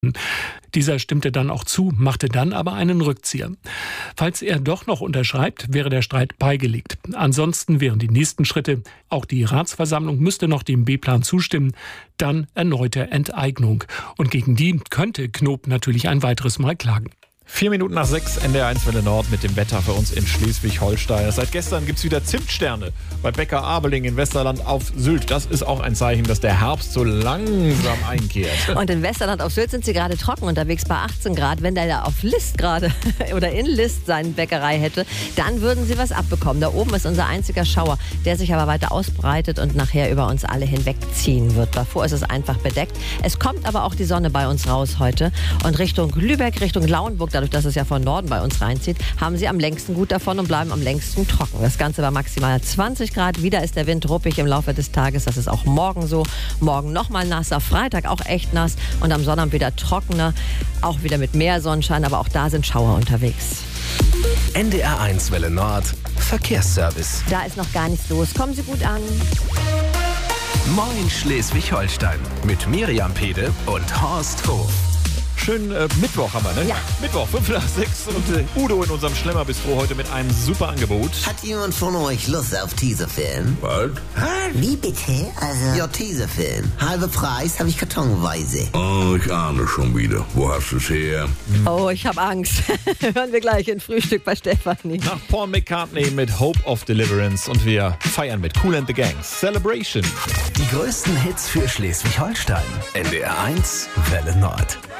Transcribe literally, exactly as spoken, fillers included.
Dieser stimmte dann auch zu, machte dann aber einen Rückzieher. Falls er doch noch unterschreibt, wäre der Streit beigelegt. Ansonsten wären die nächsten Schritte, auch die Ratsversammlung müsste noch dem B-Plan zustimmen, dann erneute Enteignung. Und gegen die könnte Knob natürlich ein weiteres Mal klagen. Vier Minuten nach sechs, N D R eins Welle Nord mit dem Wetter für uns in Schleswig-Holstein. Seit gestern gibt es wieder Zimtsterne bei Bäcker Abeling in Westerland auf Sylt. Das ist auch ein Zeichen, dass der Herbst so langsam einkehrt. Und in Westerland auf Sylt sind sie gerade trocken unterwegs bei achtzehn Grad. Wenn der da auf List gerade oder in List seine Bäckerei hätte, dann würden sie was abbekommen. Da oben ist unser einziger Schauer, der sich aber weiter ausbreitet und nachher über uns alle hinwegziehen wird. Davor ist es einfach bedeckt. Es kommt aber auch die Sonne bei uns raus heute. Und Richtung Lübeck, Richtung Lauenburg, dadurch, dass es ja von Norden bei uns reinzieht, haben sie am längsten gut davon und bleiben am längsten trocken. Das Ganze war maximal zwanzig Grad. Wieder ist der Wind ruppig im Laufe des Tages. Das ist auch morgen so. Morgen nochmal nasser, Freitag auch echt nass und am Sonnabend wieder trockener. Auch wieder mit mehr Sonnenschein, aber auch da sind Schauer unterwegs. N D R eins Welle Nord Verkehrsservice. Da ist noch gar nichts los. Kommen Sie gut an. Moin Schleswig-Holstein mit Miriam Pede und Horst Hof. Schönen äh, Mittwoch haben wir, ne? Ja. Mittwoch, fünf nach sechs und äh, Udo in unserem Schlemmerbistro heute mit einem super Angebot. Hat jemand von euch Lust auf Tesafilm? Was? Wie bitte? Also ja, Tesafilm. Halber Preis habe ich kartonweise. Oh, ich ahne schon wieder. Wo hast du es her? Oh, ich habe Angst. Hören wir gleich in Frühstück bei Stefanie. Nach Paul McCartney mit Hope of Deliverance und wir feiern mit Kool and the Gang. Celebration. Die größten Hits für Schleswig-Holstein. N D R eins Welle Nord.